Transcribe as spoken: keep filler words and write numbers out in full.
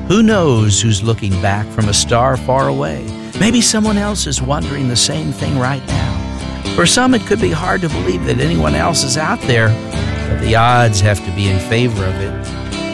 Who knows who's looking back from a star far away? Maybe someone else is wondering the same thing right now. For some, it could be hard to believe that anyone else is out there, but the odds have to be in favor of it.